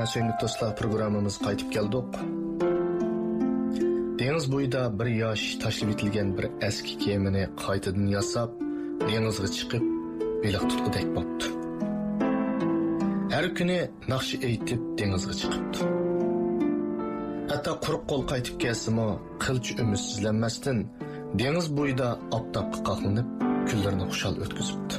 Sevgili dostlar, programımız qaytib keldik. Deniz boyida bir yosh tashlab etilgan bir eski kemini qaytadan yasab, dengizga chiqib, beliq tutqudek bo'ldi. Har kuni naqshi aytib dengizga chiqibdi. Hatto quruq qo'l qaytib kelsimi, qilch umidsizlanmasdan dengiz boyida oftobga qoqlanib, kunlarni xushal o'tkazibdi.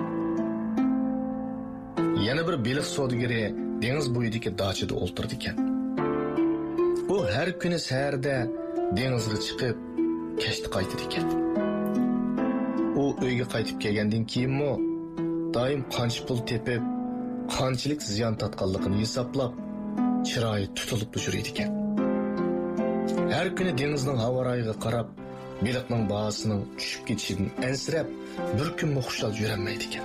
Yana bir beliq savdogari dengiz boyidagi dachada o'ltirdi ekan. U har kuni saharda dengizga chiqib, kechda qaytadi ekan. U uyga qaytib kelgandan keyinmi doim qancha pul tepib, qanchalik ziyon tatganligini hisoblab, chiroyi tutilib yuradi ekan. Har kuni dengizning havorayiga qarab, beliqning bahosining tushib ketishidan ansirab, bir kun xushal yurolmaydi ekan.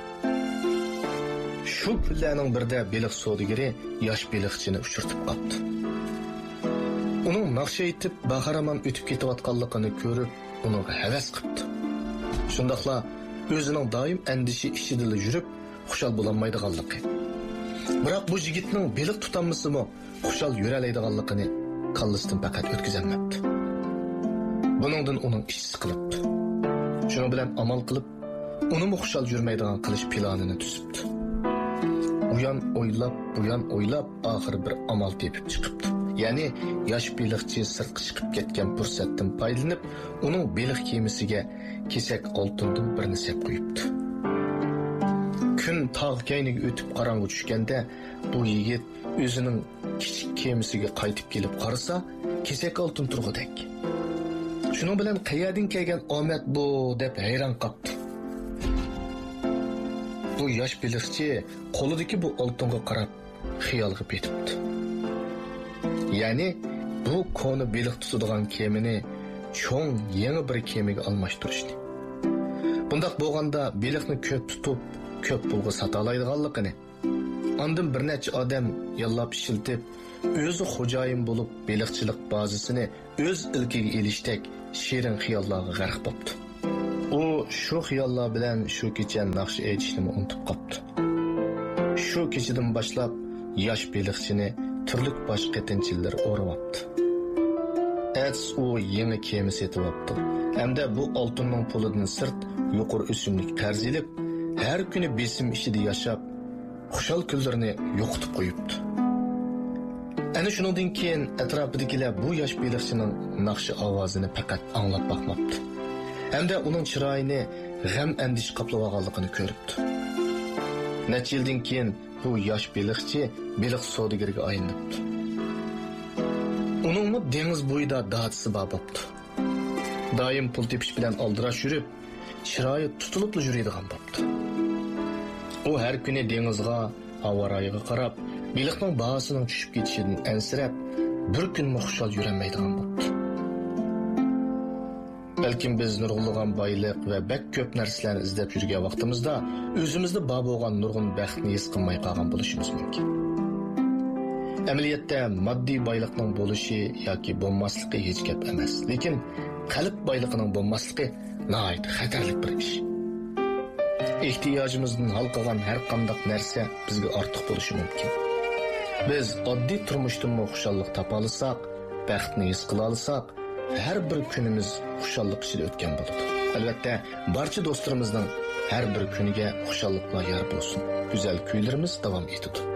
Shu kunlarning birida beliq savdogari yosh beliqchini uchirtib qoldi. Uning naqsha aytib baharaman o'tib ketayotganligini ko'rib, uni havas qildi. Shundaqla o'zining doim andishi ichida yurib, xushal bo'lolmaydiganligi. Biroq bu yigitning beliq tutanmasimi, xushal yuralaydiganligini qallisidan faqat o'tkazolmabdi. Buningdan uning ichi siqilibdi. Shuning bilan amal qilib, uni xushal yurmaydigan qilish planini tuzibdi. Uyan o'ylab, oxiri bir amal tepib chiqibdi. Ya'ni yosh beliqchi sirtqa chiqib ketgan fursatdan foydalanib, uning beliq kemasiga kesak oltindan birini sep qo'yibdi. Kun tog' kayniga o'tib qorong'i tushganda, bu yigit o'zining kichik kemasiga qaytib kelib qarasa, kesak oltin turg'udek. Shuning bilan qayerdan kelgan omad bu deb hayron qoldi. Bu yosh beliqchi qo'lidagi bu oltinga qarab xiyolga ketibdi. Ya'ni bu koni beliq tutadigan kemini cho'ng yangi bir kemiga almashtirishdi. Bundaq bo'lganda beliqni ko'p tutib, ko'p pulga sota oladiganligini, ondan bir necha odam yollab ishiltib, o'zi xo'jayin bo'lib beliqchilik bazasini o'z ilkiga elishdek shirin xiyollarga g'arq bo'ldi. U shu xiyollar bilan shu kecha naqsh aytishni unutib qoldi. Shu kechadan boshlab yosh beliqchini turli bosh qatinchilar o'rayapti. U yangi kema setyapti. Hamda bu oltinning pulidan sirt yuqori o'simlik qarz elib, har kuni besim ichida yashab, xushal kunlarini yo'qotib qo'yibdi. Ana shundan keyin atrofidagilar bu yosh beliqchining naqshi ovozini faqat anglab boqmabdi. Hamda uning chiroyini g'am andish qoplaganligini ko'ribdi. Necha yildan keyin bu yosh beliqchi beliq savdogariga aylanibdi. Uningmi dengiz bo'yida dachasi bor bo'libdi. Doim pul tepish bilan aldirash yurib, chiroyi tutilib yuradigan bo'libdi. U har kuni dengizga, havorayiga qarab, beliqning bahosining tushib ketishidan ansirab, bir kun xushal yuramaydigan bo'libdi. Balkim biz nurg'ulg'an boylik va bak ko'p narsalarni izlab yurgan vaqtimizda o'zimizda bor bo'lgan nurg'un baxtni his qilmay qolgan bo'lishimiz mumkin. Amaliyotda moddiy boylikning bo'lishi yoki bo'lmasligi hech gap emas, lekin qalb boyligining bo'lmasligi nihoyat xatarli bir ish. Ehtiyojimizdan hal qilgan har qanday narsa bizga ortiq bo'lishi mumkin. Biz oddiy turmushdan xushallik topa olsak, baxtni his qila olsak, har bir kunimiz xushallik ichida o'tgan bo'ladi. Albatta, barcha do'stlarimizning har bir kuniga xushalliklar yor bo'lsin. Go'zal kuylarimiz davom etadi.